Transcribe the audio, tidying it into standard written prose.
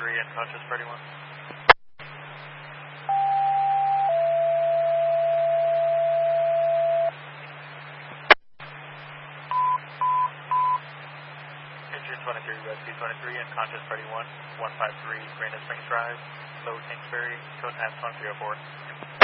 unconscious 31. Engine 23, Rescue 23, unconscious 31, 153 Brandon Springs Drive, Low Kingsbury, code pass 104.